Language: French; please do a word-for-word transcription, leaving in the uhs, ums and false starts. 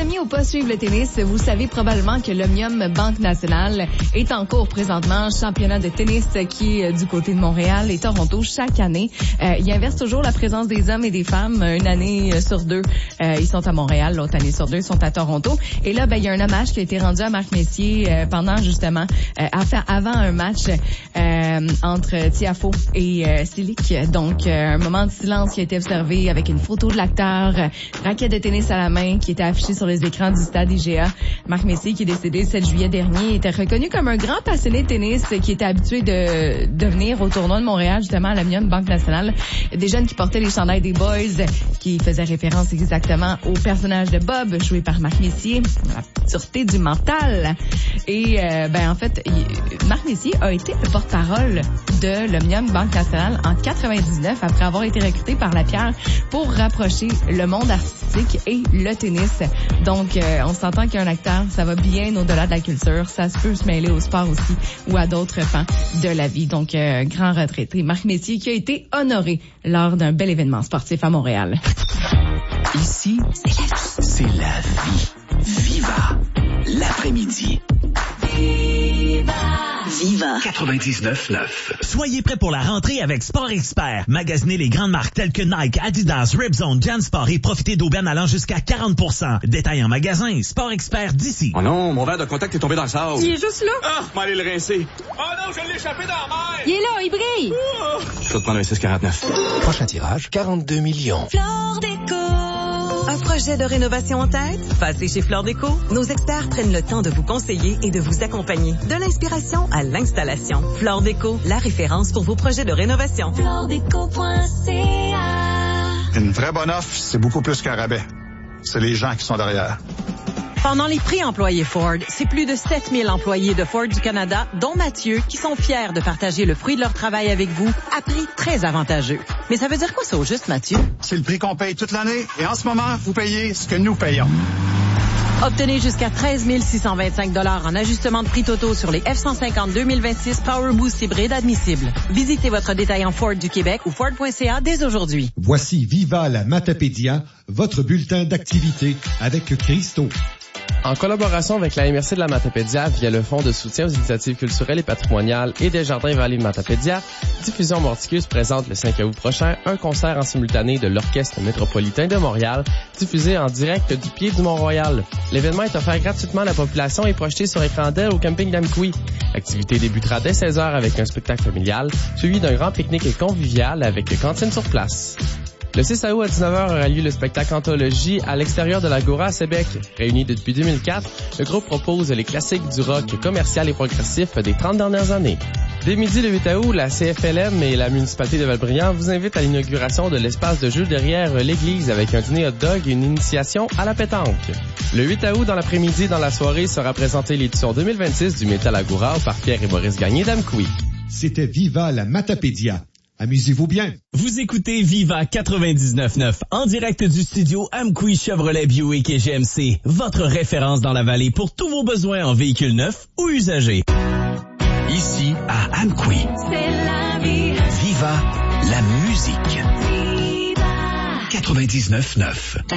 amis ou pas suivre le tennis, vous savez probablement que l'Omnium Banque Nationale est en cours présentement, championnat de tennis qui est du côté de Montréal et Toronto chaque année. Euh, il inverse toujours la présence des hommes et des femmes. Une année sur deux, euh, ils sont à Montréal, l'autre année sur deux, ils sont à Toronto. Et là, ben il y a un hommage qui a été rendu à Marc Messier euh, pendant justement, euh, avant un match euh, entre Tiafoe et euh, Silic. Donc, euh, un moment de silence qui a été observé avec une photo de l'acteur, euh, raquette de tennis à la main qui était affichée sur les écrans du stade I G A. Marc Messier, qui est décédé le sept juillet dernier, était reconnu comme un grand passionné de tennis qui était habitué de, de venir au tournoi de Montréal, justement à l'Omnium Banque Nationale. Des jeunes qui portaient les chandails des Boys, qui faisaient référence exactement au personnage de Bob, joué par Marc Messier, la sûreté du mental. Et euh, ben en fait, il, Marc Messier a été le porte-parole de l'Omnium Banque Nationale en quatre-vingt-dix-neuf, après avoir été recruté par Lapierre pour rapprocher le monde artistique et le tennis. Donc, euh, on s'entend qu'un acteur, ça va bien au-delà de la culture. Ça se peut se mêler au sport aussi ou à d'autres pans de la vie. Donc, euh, grand retraité, Marc Messier, qui a été honoré lors d'un bel événement sportif à Montréal. Ici, c'est la vie. C'est la vie. Viva l'après-midi. Viva! Viva quatre-vingt-dix-neuf neuf. Soyez prêts pour la rentrée avec Sport Expert. Magasinez les grandes marques telles que Nike, Adidas, Ripzone, Jansport et profitez d'aubaines allant jusqu'à quarante pour cent. Détail en magasin, Sport Expert d'ici. Oh non, mon verre de contact est tombé dans le sable. Il est juste là. Ah, je vais aller le rincer. Oh non, je l'ai échappé dans la mer. Il est là, il brille. Oh. Je vais te prendre un six quarante-neuf. Prochain tirage, quarante-deux millions. Flore Déco. Un projet de rénovation en tête? Passez chez Flore Déco. Nos experts prennent le temps de vous conseiller et de vous accompagner. De l'inspiration à l'installation. Flore Déco, la référence pour vos projets de rénovation. flore déco point c a. Une vraie bonne offre, c'est beaucoup plus qu'un rabais. C'est les gens qui sont derrière. Pendant les prix employés Ford, c'est plus de sept mille employés de Ford du Canada, dont Mathieu, qui sont fiers de partager le fruit de leur travail avec vous à prix très avantageux. Mais ça veut dire quoi ça au juste, Mathieu? C'est le prix qu'on paye toute l'année et en ce moment, vous payez ce que nous payons. Obtenez jusqu'à treize mille six cent vingt-cinq dollars en ajustement de prix totaux sur les F cent cinquante deux mille vingt-six Power Boost hybride admissibles. Visitez votre détaillant Ford du Québec ou Ford point c a dès aujourd'hui. Voici Viva la Matapédia, votre bulletin d'activité avec Christo. En collaboration avec la M R C de la Matapédia via le Fonds de soutien aux initiatives culturelles et patrimoniales et des Jardins Vallée de Matapédia, Diffusion Morticus présente le cinq août prochain un concert en simultané de l'Orchestre métropolitain de Montréal, diffusé en direct du pied du Mont-Royal. L'événement est offert gratuitement à la population et projeté sur écran d'El au camping d'Amqui. L'activité débutera dès seize heures avec un spectacle familial, suivi d'un grand pique-nique et convivial avec cantine sur place. Le six août à dix-neuf heures aura lieu le spectacle Anthologie à l'extérieur de l'Agora à Sébec. Réuni depuis deux mille quatre, le groupe propose les classiques du rock commercial et progressif des trente dernières années. Dès midi le huit août, la C F L M et la municipalité de Valbriand vous invitent à l'inauguration de l'espace de jeu derrière l'église avec un dîner hot dog et une initiation à la pétanque. Le huit août, dans l'après-midi, dans la soirée, sera présentée l'édition deux mille vingt-six du Métal Agora par Pierre et Maurice Gagné d'Amqui. C'était Viva la Matapédia. Amusez-vous bien. Vous écoutez Viva quatre-vingt-dix-neuf neuf en direct du studio Amqui Chevrolet Buick et G M C, votre référence dans la vallée pour tous vos besoins en véhicules neufs ou usagés. Ici, à Amqui. C'est la vie. Viva la musique. Viva quatre-vingt-dix-neuf neuf.